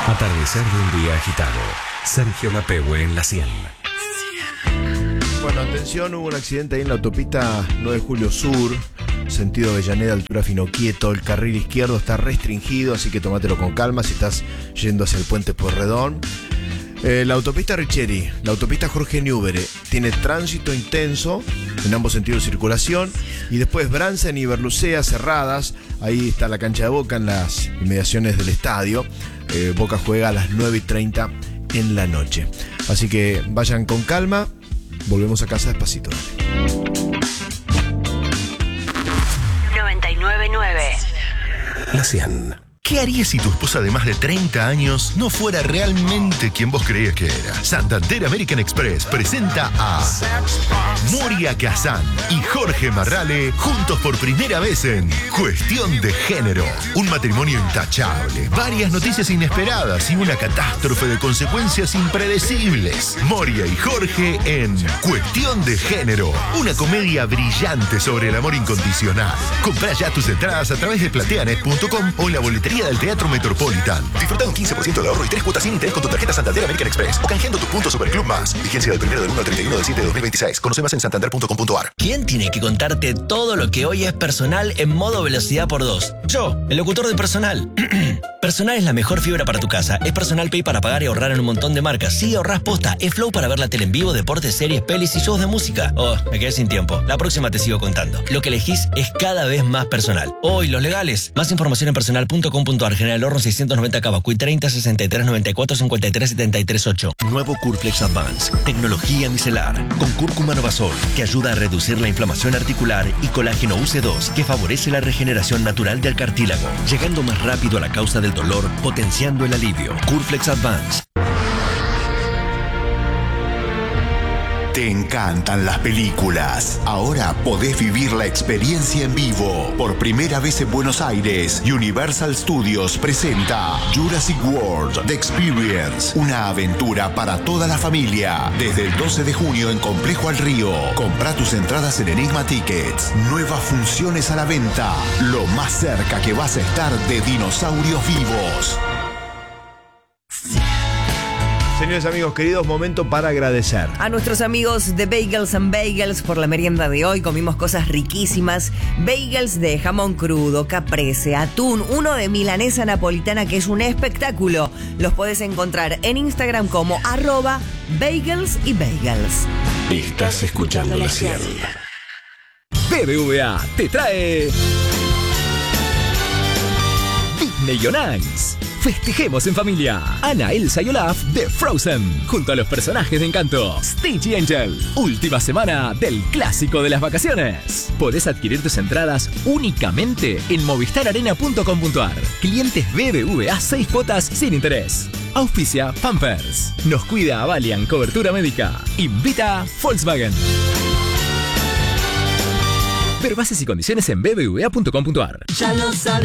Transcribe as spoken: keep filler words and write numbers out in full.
Atardecer de un día agitado. Sergio Lapehue en la cien. Bueno, atención, hubo un accidente ahí en la autopista nueve de julio Sur, sentido Avellaneda, altura Finoquieto. El carril izquierdo está restringido, así que tómatelo con calma si estás yendo hacia el puente Pueyrredón. Eh, la autopista Richeri, la autopista Jorge Newbery, tiene tránsito intenso en ambos sentidos de circulación. Y después Bransen y Berlucea cerradas. Ahí está la cancha de Boca en las inmediaciones del estadio. Eh, Boca juega a las nueve y treinta en la noche. Así que vayan con calma. Volvemos a casa despacito. noventa y nueve punto nueve La cien. ¿Qué harías si tu esposa de más de treinta años no fuera realmente quien vos creías que era? Santander American Express presenta a Moria Kazan y Jorge Marrale juntos por primera vez en Cuestión de Género. Un matrimonio intachable, varias noticias inesperadas y una catástrofe de consecuencias impredecibles. Moria y Jorge en Cuestión de Género. Una comedia brillante sobre el amor incondicional. Comprá ya tus entradas a través de plateanet punto com o en la boletería del Teatro Metropolitan. Disfruta un quince por ciento de ahorro y tres cuotas sin interés con tu tarjeta Santander American Express o canjeando tus puntos Superclub Más. Vigencia del primero del uno al treinta y uno del siete de dos mil veintiséis. Conoce más en santander punto com punto a r. ¿Quién tiene que contarte todo lo que hoy es personal en modo velocidad por dos? Yo, el locutor de Personal. Personal es la mejor fibra para tu casa. Es Personal Pay para pagar y ahorrar en un montón de marcas. Sí, ahorrás posta. Es Flow para ver la tele en vivo, deportes, series, pelis y shows de música. Oh, me quedé sin tiempo. La próxima te sigo contando. Lo que elegís es cada vez más personal. Oh, y los legales. Más información en personal punto com punto a r. General Horno seiscientos noventa Cavacuy treinta sesenta y tres noventa y cuatro cincuenta y tres setenta y tres ocho. Nuevo Curflex Advance. Tecnología micelar. Con cúrcuma novasol, que ayuda a reducir la inflamación articular, y colágeno U C dos, que favorece la regeneración natural del cartílago, llegando más rápido a la causa del dolor, potenciando el alivio. Curflex Advance. Te encantan las películas. Ahora podés vivir la experiencia en vivo. Por primera vez en Buenos Aires, Universal Studios presenta Jurassic World The Experience. Una aventura para toda la familia. Desde el doce de junio en Complejo al Río. Comprá tus entradas en Enigma Tickets. Nuevas funciones a la venta. Lo más cerca que vas a estar de dinosaurios vivos. Señores amigos queridos, momento para agradecer a nuestros amigos de Bagels and Bagels por la merienda de hoy. Comimos cosas riquísimas. Bagels de jamón crudo, caprese, atún, uno de milanesa napolitana que es un espectáculo. Los podés encontrar en Instagram como arroba bagels y bagels. Estás escuchando la cien. B B V A te trae Disney on Ice. Festejemos en familia. Anna, Elsa y Olaf de Frozen, junto a los personajes de Encanto, Stitch y Angel. Última semana del clásico de las vacaciones. Podés adquirir tus entradas únicamente en movistar arena punto com punto a r. Clientes B B V A, seis cuotas sin interés. Auspicia Pampers. Nos cuida Avalian, cobertura médica. Invita Volkswagen. Ver bases y condiciones en b b v a punto com punto a r. Ya lo sabes.